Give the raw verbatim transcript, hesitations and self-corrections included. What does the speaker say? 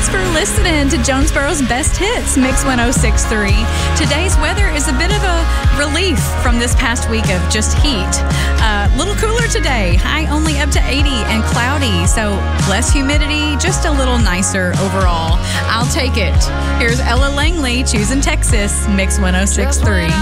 Thanks for listening to Jonesboro's Best Hits, Mix one oh six point three. Today's weather is a bit of a relief from this past week of just heat. A uh, little cooler today, high only up to eighty and cloudy, so less humidity, just a little nicer overall. I'll take it. Here's Ella Langley, Choosing Texas, Mix one oh six point three.